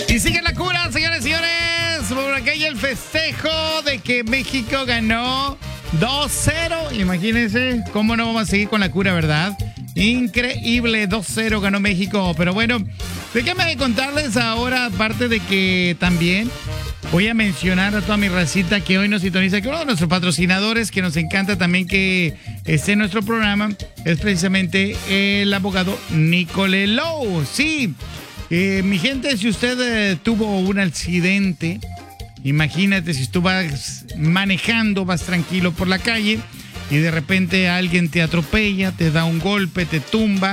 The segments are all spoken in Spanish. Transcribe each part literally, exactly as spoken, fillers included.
Y sigue la cura, señores y señores. Por acá hay el festejo de que México ganó dos cero. Imagínense cómo no vamos a seguir con la cura, ¿verdad? Increíble, dos cero ganó México. Pero bueno, déjenme contarles ahora, aparte de que también voy a mencionar a toda mi racita que hoy nos sintoniza, que uno de nuestros patrocinadores que nos encanta también que esté en nuestro programa es precisamente el abogado Nicole Lowe. Sí, eh, mi gente, si usted eh, tuvo un accidente, imagínate si tú vas manejando, vas tranquilo por la calle y de repente alguien te atropella, te da un golpe, te tumba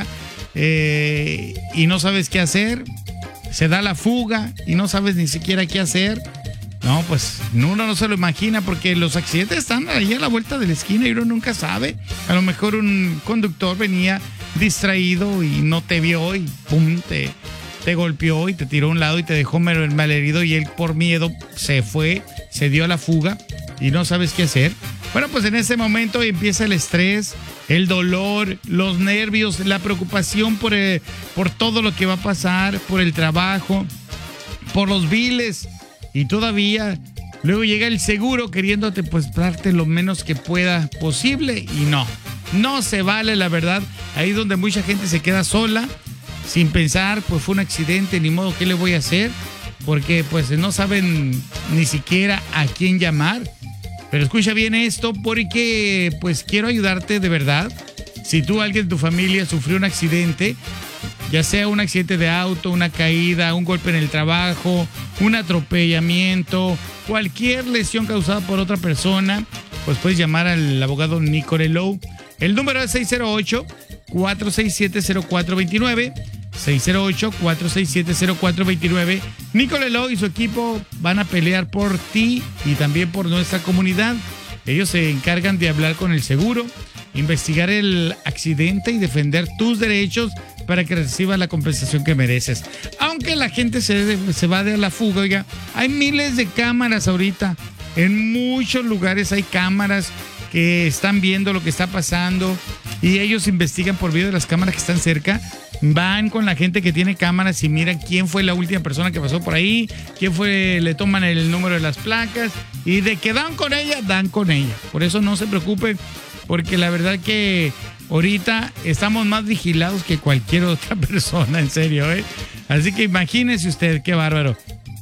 eh, y no sabes qué hacer, se da la fuga y no sabes ni siquiera qué hacer. No, pues uno no se lo imagina porque los accidentes están ahí a la vuelta de la esquina y uno nunca sabe. A lo mejor un conductor venía distraído y no te vio y pum, te, te golpeó y te tiró a un lado y te dejó malherido y él por miedo se fue, se dio a la fuga y no sabes qué hacer. Bueno, pues en ese momento empieza el estrés, el dolor, los nervios, la preocupación por, eh, por todo lo que va a pasar, por el trabajo, por los biles. Y todavía luego llega el seguro queriéndote pues darte lo menos que pueda posible y no, no se vale, la verdad. Ahí es donde mucha gente se queda sola, sin pensar, pues fue un accidente, ni modo, ¿qué le voy a hacer? Porque pues no saben ni siquiera a quién llamar. Pero escucha bien esto porque pues quiero ayudarte de verdad. Si tú, alguien de tu familia sufrió un accidente, ya sea un accidente de auto, una caída, un golpe en el trabajo, un atropellamiento, cualquier lesión causada por otra persona, pues puedes llamar al abogado Nicole Lowe. El número es seis cero ocho, cuatro seis siete, cero cuatro dos nueve, seis cero ocho, cuatro seis siete, cero cuatro dos nueve. Nicole Lowe y su equipo van a pelear por ti y también por nuestra comunidad. Ellos se encargan de hablar con el seguro, investigar el accidente y defender tus derechos para que recibas la compensación que mereces. Aunque la gente se, se va de la fuga, oiga, hay miles de cámaras ahorita. En muchos lugares hay cámaras que están viendo lo que está pasando y ellos investigan por medio de las cámaras que están cerca. Van con la gente que tiene cámaras y miran quién fue la última persona que pasó por ahí, quién fue, le toman el número de las placas y de que dan con ella, dan con ella. Por eso no se preocupen, porque la verdad que ahorita estamos más vigilados que cualquier otra persona, en serio, ¿eh? Así que imagínese usted, qué bárbaro.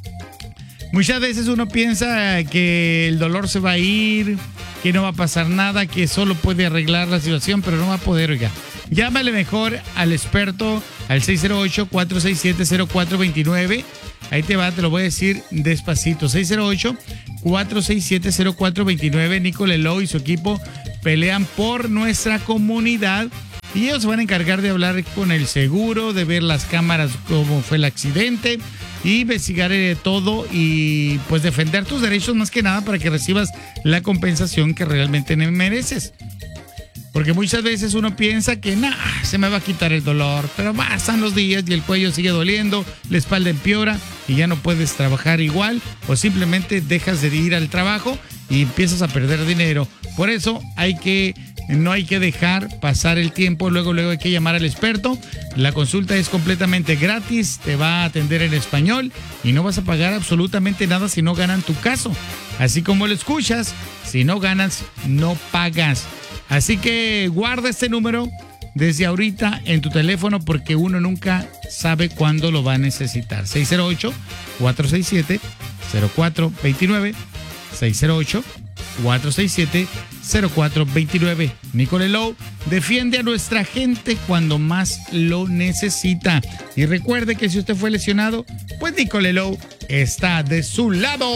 Muchas veces uno piensa que el dolor se va a ir, que no va a pasar nada, que solo puede arreglar la situación, pero no va a poder, oiga. Llámale mejor al experto al seis cero ocho, cuatro seis siete, cero cuatro dos nueve. Ahí te va, te lo voy a decir despacito. seis cero ocho, cuatro seis siete, cero cuatro dos nueve. Nicole Lowe y su equipo pelean por nuestra comunidad y ellos se van a encargar de hablar con el seguro, de ver las cámaras, cómo fue el accidente y investigar eh, todo y pues defender tus derechos más que nada para que recibas la compensación que realmente mereces. Porque muchas veces uno piensa que nah, se me va a quitar el dolor, pero pasan los días y el cuello sigue doliendo, la espalda empeora y ya no puedes trabajar igual o simplemente dejas de ir al trabajo y empiezas a perder dinero. Por eso hay que, no hay que dejar pasar el tiempo, luego, luego hay que llamar al experto. La consulta es completamente gratis, te va a atender en español y no vas a pagar absolutamente nada si no ganan tu caso. Así como lo escuchas, si no ganas, no pagas. Así que guarda este número desde ahorita en tu teléfono porque uno nunca sabe cuándo lo va a necesitar. seis cero ocho, cuatro seis siete, cero cuatro dos nueve, seis cero ocho, cuatro seis siete, cero cuatro dos nueve. Nicole Lowe defiende a nuestra gente cuando más lo necesita. Y recuerde que si usted fue lesionado, pues Nicole Lowe está de su lado.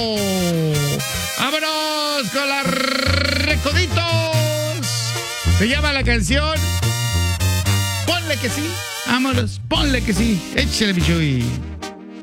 ¡Vámonos con la Recoditos! Se llama la canción Ponle que sí. Vámonos, ponle que sí. Échale, Bichuy.